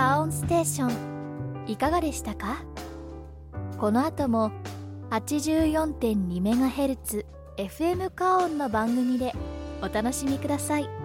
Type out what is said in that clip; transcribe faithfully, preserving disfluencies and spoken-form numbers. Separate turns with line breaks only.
カーオンステーションいかがでしたか？この後も はちじゅうよんてんにメガヘルツ エフエム カーオンの番組でお楽しみください。